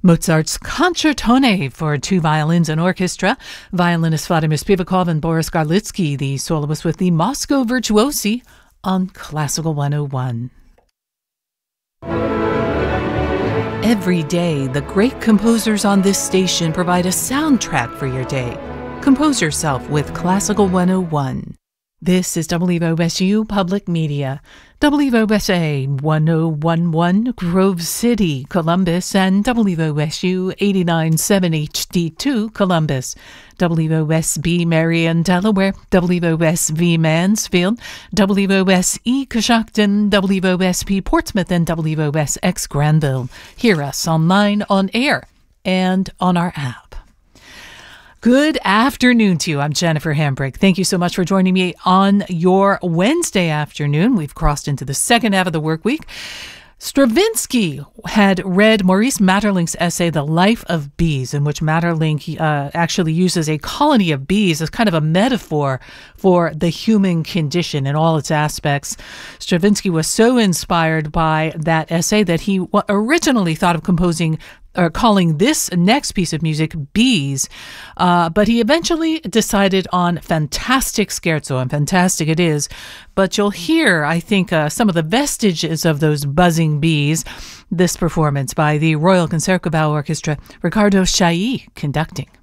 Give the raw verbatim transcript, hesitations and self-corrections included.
Mozart's Concertone for two violins and orchestra. Violinist Vladimir Spivakov and Boris Garlitsky, the soloist with the Moscow Virtuosi on Classical one oh one. Every day, the great composers on this station provide a soundtrack for your day. Compose yourself with Classical one oh one. This is W O S U Public Media, W O S A one oh one point one Grove City, Columbus, and W O S U eighty-nine point seven H D two, Columbus, W O S B Marion, Delaware, W O S V Mansfield, W O S E Coshocton, W O S P Portsmouth, and W O S X Granville. Hear us online, on air, and on our app. Good afternoon to you. I'm Jennifer Hambrick. Thank you so much for joining me on your Wednesday afternoon. We've crossed into the second half of the work week. Stravinsky had read Maurice Maeterlinck's essay, The Life of Bees, in which Maeterlinck uh, actually uses a colony of bees as kind of a metaphor for the human condition in all its aspects. Stravinsky was so inspired by that essay that he originally thought of composing or calling this next piece of music Bees, uh, but he eventually decided on Fantastic Scherzo, and fantastic it is. But you'll hear, I think, uh, some of the vestiges of those buzzing bees. This performance by the Royal Concertgebouw Orchestra, Ricardo Chailly conducting.